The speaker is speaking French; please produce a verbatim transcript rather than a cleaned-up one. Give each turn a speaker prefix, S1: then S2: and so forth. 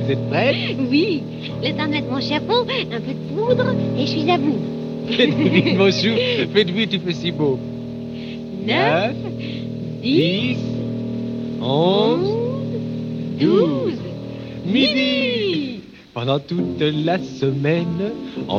S1: Vous êtes prêts?
S2: Oui, le temps de mettre mon chapeau, un peu de poudre, et je suis à vous.
S1: Faites vite, mon chou. Faites vite, il fait si beau.
S2: Neuf, dix,
S1: onze,
S2: douze,
S1: midi. Pendant toute la semaine,